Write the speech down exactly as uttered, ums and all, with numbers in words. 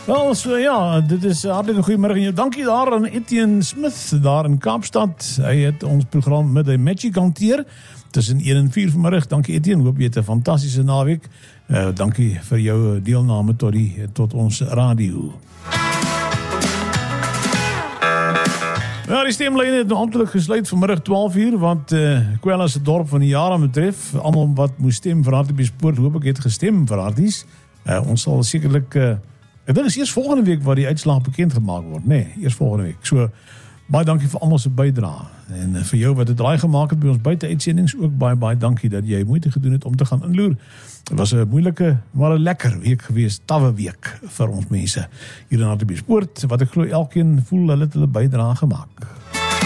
Wel, so ja, dit is hartelijk goeiemiddag en jou dankie daar aan Etienne Smith daar in Kaapstad. Hy het ons program met die Magic hanteer tussen een en vier vanmiddag. Dankie Etienne, hoop jy het 'n fantastische naweek. Uh, dankie vir jou deelname tot, die, tot ons radio. Ja, die stemlyn het amptelik gesluit vanmiddag twaalf uur, want uh, Kwela se dorp van die jare betref, almal wat moes stem vir Hartbeespoort, hoop ek het gestem vir Harties. Uh, ons sal sekerlik, uh, ek dink is eers volgende week waar die uitslag bekend gemaak word, nee, eers volgende week. So, baie dankie vir almal se bydrae. En uh, vir jou wat het draai gemaak het by ons buite uitsendings, ook baie, baie dankie dat jy moeite gedoen het om te gaan inloer. Het was 'n moeilike, maar 'n lekker week gewees, tawwe week vir ons mense hier in Hartbeespoort, wat ek glo elkeen voel hulle het hulle bydrae gemaak.